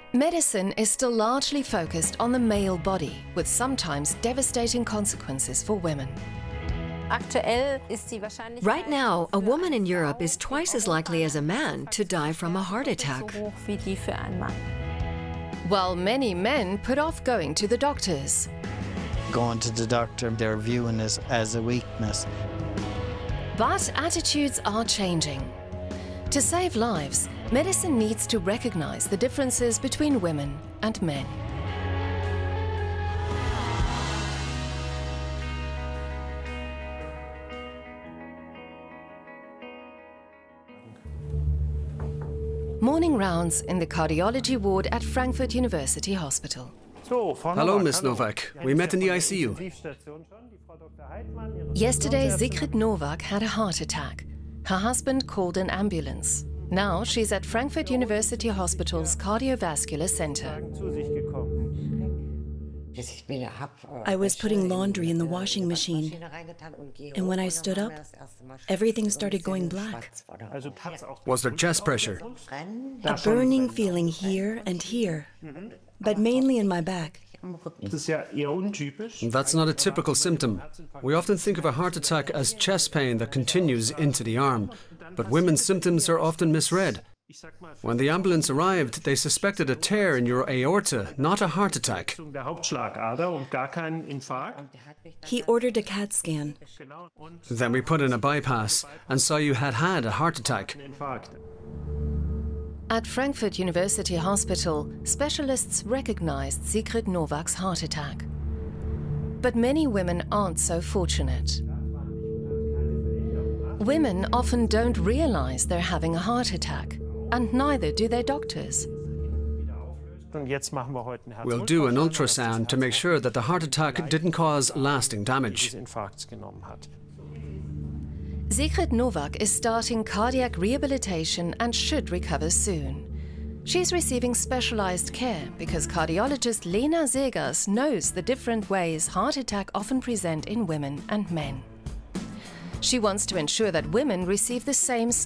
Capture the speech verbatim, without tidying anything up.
Medicine is still largely focused on the male body, with sometimes devastating consequences for women. Right now, a woman in Europe is twice as likely as a man to die from a heart attack. While many men put off going to the doctors. Going to the doctor, they're viewing this as a weakness. But attitudes are changing. To save lives, medicine needs to recognize the differences between women and men. Morning rounds in the cardiology ward at Frankfurt University Hospital. Hello, Miss Novak. We met in the I C U. Yesterday, Sigrid Novak had a heart attack. Her husband called an ambulance. Now she's at Frankfurt University Hospital's cardiovascular center. I was putting laundry in the washing machine, and when I stood up, everything started going black. Was there chest pressure? A burning feeling here and here, but mainly in my back. That's not a typical symptom. We often think of a heart attack as chest pain that continues into the arm, but women's symptoms are often misread. When the ambulance arrived, they suspected a tear in your aorta, not a heart attack. He ordered a CAT scan. Then we put in a bypass and saw you had had a heart attack. At Frankfurt University Hospital, specialists recognized Sigrid Novak's heart attack. But many women aren't so fortunate. Women often don't realize they're having a heart attack, and neither do their doctors. We'll do an ultrasound to make sure that the heart attack didn't cause lasting damage. Sigrid Novak is starting cardiac rehabilitation and should recover soon. She's receiving specialized care because cardiologist Lena Segers knows the different ways heart attack often present in women and men. She wants to ensure that women receive the same